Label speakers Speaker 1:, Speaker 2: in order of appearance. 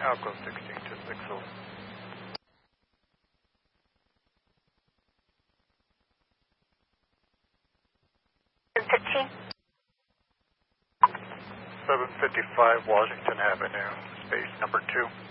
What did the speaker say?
Speaker 1: Alco 16260. 755 Washington Avenue, space number 2.